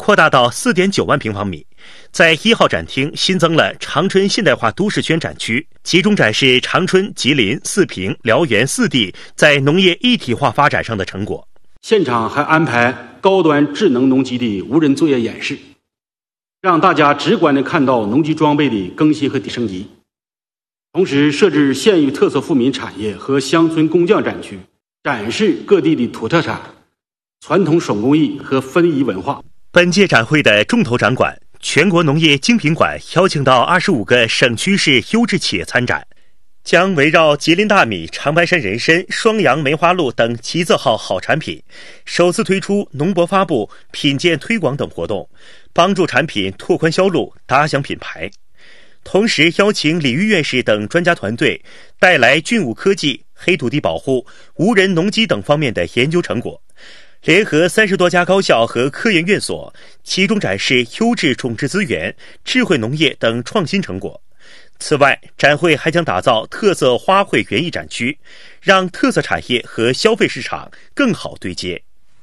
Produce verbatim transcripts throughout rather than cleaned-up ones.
扩大到 四点九万平方米。在一号展厅新增了长春现代化都市圈展区，集中展示长春、吉林、四平、辽源四地在农业一体化发展上的成果。 现场还安排高端智能农机的无人作业演示，让大家直观地看到农机装备的更新和升级。同时设置县域特色富民产业和乡村工匠展区，展示各地的土特产、传统手工艺和非遗文化。 本届展会的重头展馆全国农业精品馆邀请到二十五个省区市优质企业参展，将围绕吉林大米、长白山人参、双阳梅花鹿等吉字号好产品，首次推出农博发布、品鉴推广等活动，帮助产品拓宽销路、打响品牌。同时邀请李玉院士等专家团队带来菌物科技、黑土地保护、无人农机等方面的研究成果，联合三十多家高校和科研院所，集中展示优质种质资源、智慧农业等创新成果。此外，展会还将打造特色花卉园艺展区，让特色产业和消费市场更好对接。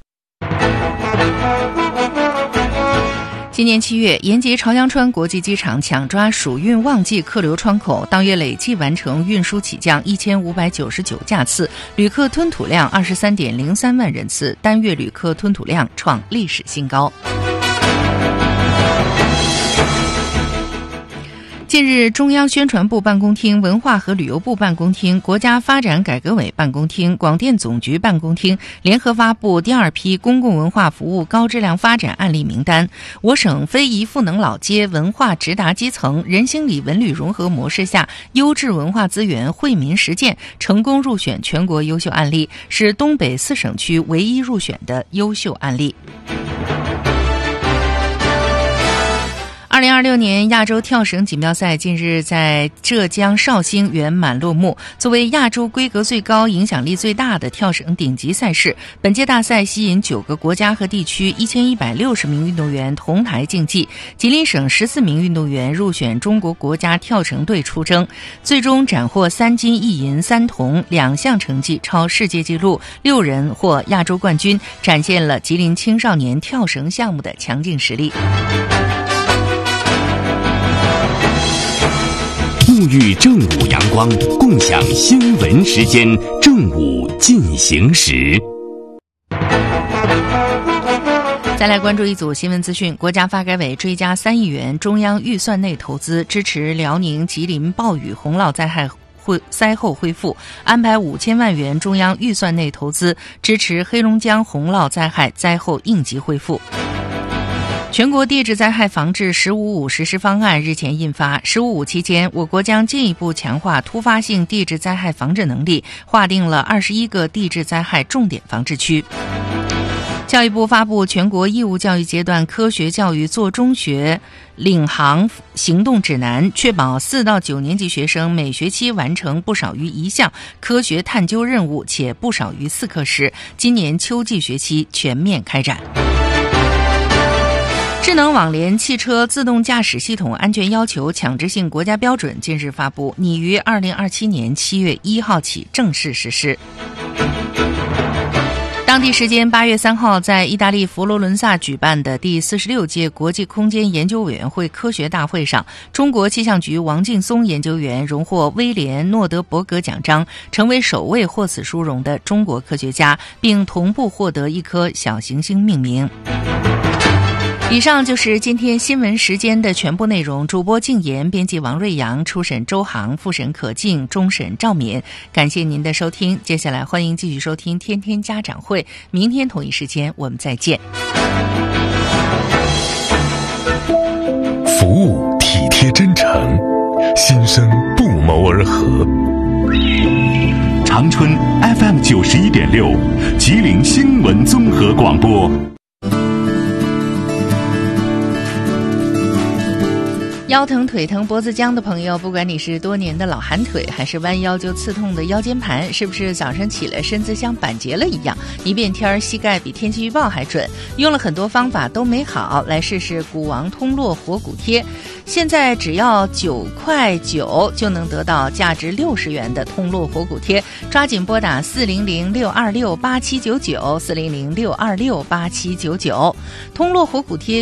今年七月，延吉朝阳川国际机场抢抓暑运旺季客流窗口，当月累计完成运输起降一千五百九十九架次，旅客吞吐量二十三点零三万人次，单月旅客吞吐量创历史新高。近日，中央宣传部办公厅、文化和旅游部办公厅、国家发展改革委办公厅、广电总局办公厅联合发布第二批公共文化服务高质量发展案例名单。我省非遗赋能老街文化直达基层、人兴里文旅融合模式下优质文化资源惠民实践成功入选全国优秀案例，是东北四省区唯一入选的优秀案例。二零二六年亚洲跳绳锦标赛近日在浙江绍兴圆满落幕。作为亚洲规格最高、影响力最大的跳绳顶级赛事，本届大赛吸引九个国家和地区一千一百六十名运动员同台竞技，吉林省十四名运动员入选中国国家跳绳队出征，最终斩获三金一银三铜，两项成绩超世界纪录，六人获亚洲冠军，展现了吉林青少年跳绳项目的强劲实力。 沐浴正午阳光，共享新闻时间，正午进行时。 再来关注一组新闻资讯，国家发改委追加三亿元中央预算内投资，支持辽宁、吉林暴雨洪涝灾害灾后恢复，安排五千万元中央预算内投资，支持黑龙江洪涝灾害灾后应急恢复。全国地质灾害防治“十五五”实施方案日前印发，“十五五”期间，我国将进一步强化突发性地质灾害防治能力，划定了二十一个地质灾害重点防治区。教育部发布全国义务教育阶段科学教育做中学领航行动指南，确保四到九年级学生每学期完成不少于一项科学探究任务，且不少于四课时，今年秋季学期全面开展。智能网联汽车自动驾驶系统安全要求强制性国家标准近日发布，拟于二零二七年七月一号起正式实施。当地时间八月三号，在意大利佛罗伦萨举办的第四十六届国际空间研究委员会科学大会上，中国气象局王劲松研究员荣获威廉诺德伯格奖章，成为首位获此殊荣的中国科学家，并同步获得一颗小行星命名。以上就是今天新闻时间的全部内容。主播静言，编辑王瑞阳，初审周航，复审可静，终审赵敏。感谢您的收听，接下来欢迎继续收听天天家长会，明天同一时间我们再见。 服务体贴真诚，心声不谋而合。 长春 F M 九十一点六，吉林新闻综合广播。 腰疼、腿疼、脖子僵的朋友，不管你是多年的老寒腿，还是弯腰就刺痛的腰间盘，是不是早上起来身子像板结了一样，一变天膝盖比天气预报还准？用了很多方法都没好，来试试股王通络活骨贴。现在只要九块九就能得到价值六十元的通络活骨贴，抓紧拨打四零零六二六八七九九四零零六二六八七九九。通络活骨贴